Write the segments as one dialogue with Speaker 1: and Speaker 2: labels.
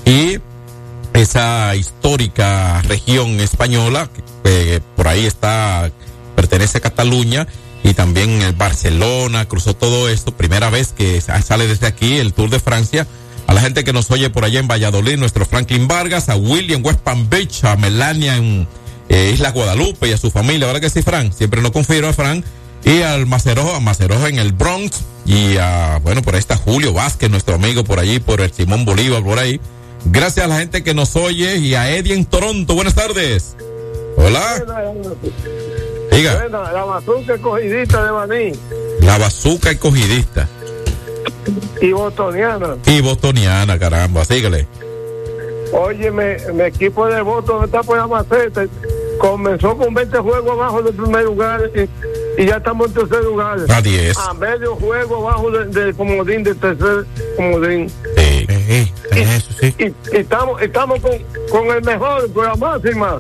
Speaker 1: y esa histórica región española, que por ahí pertenece a Cataluña, y también el Barcelona, cruzó todo esto, primera vez que sale desde aquí el Tour de Francia. A la gente que nos oye por allá en Valladolid, nuestro Franklin Vargas, a William West Palm Beach, a Melania en Isla Guadalupe y a su familia, ¿verdad que sí, Fran? Siempre nos confirma, Fran. Y al Macerojo en el Bronx, y por ahí está Julio Vázquez, nuestro amigo por allí, por el Simón Bolívar, por ahí. Gracias a la gente que nos oye, y a Eddie en Toronto. Buenas tardes. Hola. Diga.
Speaker 2: Bueno, la Bazooka Escogidista de Baní.
Speaker 1: La Bazooka Escogidista.
Speaker 2: Y Bostoniana.
Speaker 1: Y Bostoniana, caramba, síguele.
Speaker 2: Oye, mi equipo de Boston está por la maceta. Comenzó con 20 juegos abajo del primer lugar y ya estamos en tercer lugar.
Speaker 1: A 10.
Speaker 2: A medio juego abajo del comodín, del tercer comodín.
Speaker 1: Sí.
Speaker 3: Eso sí.
Speaker 2: Y estamos con el mejor, con la máxima.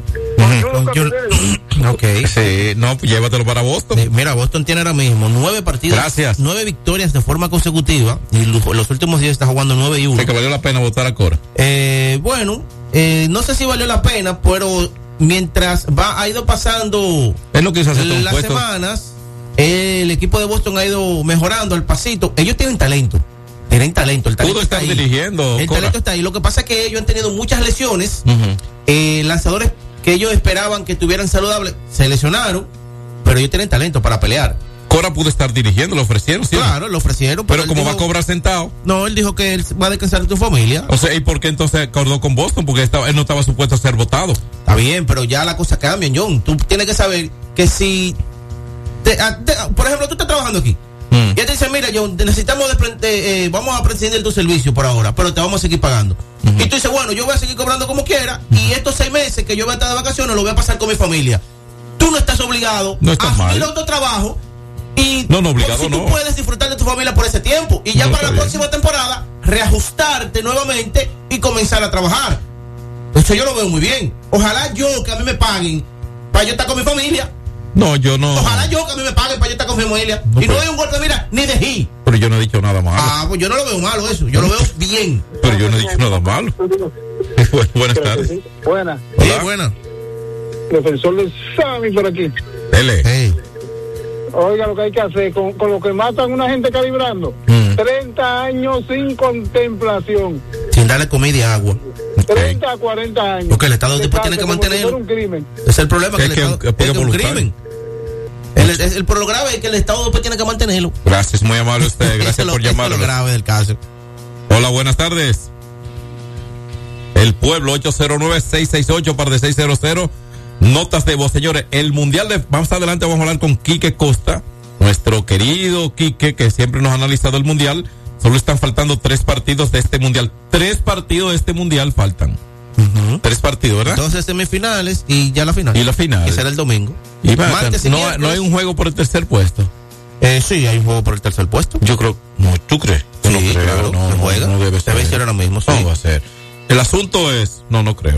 Speaker 3: Ok.
Speaker 1: Sí, no, llévatelo para Boston.
Speaker 3: Mira, Boston tiene ahora mismo 9 partidos.
Speaker 1: Gracias.
Speaker 3: 9 victorias de forma consecutiva. Y los últimos días está jugando 9-1.
Speaker 1: Sí, que valió la pena votar a Cora.
Speaker 3: No sé si valió la pena, pero mientras ha ido pasando
Speaker 1: es lo que hacer
Speaker 3: las semanas, el equipo de Boston ha ido mejorando al pasito. Ellos tienen talento. El talento
Speaker 1: está ahí. Dirigiendo.
Speaker 3: El talento está ahí. Lo que pasa es que ellos han tenido muchas lesiones. Lanzadores que ellos esperaban que estuvieran saludables se lesionaron, pero ellos tienen talento para pelear.
Speaker 1: Cora pudo estar dirigiendo, lo ofrecieron, ¿sí?
Speaker 3: Claro, lo ofrecieron.
Speaker 1: Pero como va a cobrar sentado.
Speaker 3: No, él dijo que él va a descansar de tu familia.
Speaker 1: O sea, ¿y por qué entonces acordó con Boston? Porque él no estaba supuesto a ser votado.
Speaker 3: Está bien, pero ya la cosa cambia, John. Tú tienes que saber que si por ejemplo, tú estás trabajando aquí. Y él te dice, mira, John, necesitamos vamos a prescindir de tu servicio por ahora, pero te vamos a seguir pagando. Y tú dices, bueno, yo voy a seguir cobrando como quiera, y estos 6 meses que yo voy a estar de vacaciones, lo voy a pasar con mi familia. Tú no estás obligado a asumir otro trabajo, y
Speaker 1: obligado
Speaker 3: tú puedes disfrutar de tu familia por ese tiempo, y ya para la próxima temporada, reajustarte nuevamente y comenzar a trabajar. Eso yo lo veo muy bien. Ojalá que a mí me paguen para yo estar con mi familia.
Speaker 1: No, yo no.
Speaker 3: Ojalá que a mí me paguen para yo estar con mi familia. Y no doy un golpe, mira, ni de G.
Speaker 1: Pero yo no he dicho nada malo.
Speaker 3: Pues yo no lo veo malo eso. Yo lo veo bien.
Speaker 1: Pero yo no he dicho nada malo. Buenas tardes.
Speaker 2: Buenas.
Speaker 1: Sí,
Speaker 3: buenas.
Speaker 2: Defensor de Sammy por aquí.
Speaker 1: Dele.
Speaker 3: Hey.
Speaker 2: Oiga, lo que hay que hacer con lo que matan a una gente calibrando. 30 años sin contemplación.
Speaker 3: Sin darle comida y agua.
Speaker 2: 30 a 40 años.
Speaker 3: Porque el Estado después tiene que mantenerlo.
Speaker 2: Es un crimen.
Speaker 3: Es el problema, que el Estado
Speaker 1: es
Speaker 3: un crimen. El problema grave es que el Estado después tiene que mantenerlo.
Speaker 1: Gracias, muy amable usted. Gracias por llamarnos.
Speaker 3: Es lo grave del caso.
Speaker 1: Hola, buenas tardes. El pueblo 809-668 par de 600. Notas de voz, señores. El mundial más adelante vamos a hablar con Quique Costa, nuestro querido Quique, que siempre nos ha analizado el mundial. Solo están faltando 3 partidos de este mundial. 3 partidos de este mundial faltan. 3 partidos, ¿verdad?
Speaker 3: Entonces semifinales y ya la final.
Speaker 1: Y la final.
Speaker 3: Que será el domingo.
Speaker 1: Y no hay un juego por el tercer puesto.
Speaker 3: Sí, hay un juego por el tercer puesto.
Speaker 1: Yo creo. No, ¿tú crees?
Speaker 3: Sí,
Speaker 1: no creo.
Speaker 3: Claro,
Speaker 1: no
Speaker 3: juega.
Speaker 1: No debe ser.
Speaker 3: Debe ser ahora mismo. Sí.
Speaker 1: No va a ser. El asunto es. No creo.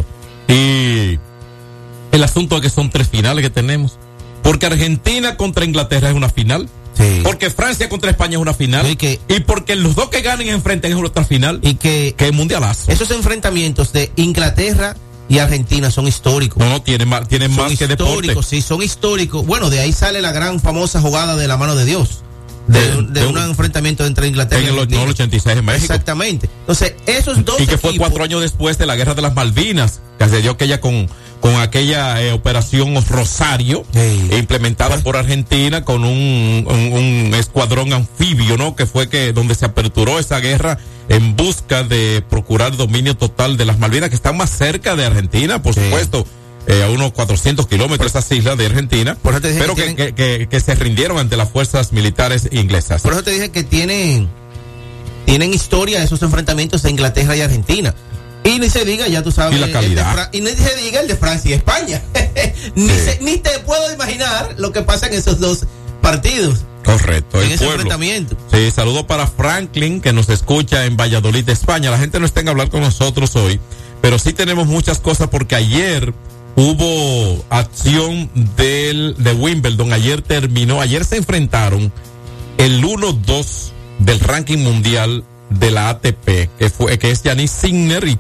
Speaker 1: Y el asunto es que son 3 finales que tenemos. Porque Argentina contra Inglaterra es una final.
Speaker 3: Sí.
Speaker 1: Porque Francia contra España es una final.
Speaker 3: Y
Speaker 1: porque los dos que ganen enfrenten es otra final.
Speaker 3: Y que
Speaker 1: es mundialazo.
Speaker 3: Esos enfrentamientos de Inglaterra y Argentina son históricos.
Speaker 1: No, tienen más que deporte.
Speaker 3: Sí, son históricos. Bueno, de ahí sale la gran famosa jugada de la mano de Dios. De un enfrentamiento entre Inglaterra y Argentina.
Speaker 1: En el 86 en México.
Speaker 3: Exactamente. Entonces, esos dos
Speaker 1: y que fue 4 años después de la Guerra de las Malvinas, que se dio aquella con aquella operación Rosario, implementada por Argentina con un escuadrón anfibio, ¿no? Que fue donde se aperturó esa guerra en busca de procurar dominio total de las Malvinas, que están más cerca de Argentina, por supuesto. A unos 400 kilómetros esas islas de Argentina, pero que se rindieron ante las fuerzas militares inglesas.
Speaker 3: Por eso te dije que tienen historia esos enfrentamientos de Inglaterra y Argentina. Y ni se diga, ya tú sabes.
Speaker 1: Y la calidad.
Speaker 3: Y ni se diga el de Francia y España. Ni te puedo imaginar lo que pasa en esos 2 partidos.
Speaker 1: Correcto.
Speaker 3: En ese enfrentamiento.
Speaker 1: Sí, saludo para Franklin, que nos escucha en Valladolid, España. La gente no está en hablar con nosotros hoy, pero sí tenemos muchas cosas porque ayer hubo acción de Wimbledon. Ayer se enfrentaron el 1-2 del ranking mundial de la ATP, que es Jannik Sinner y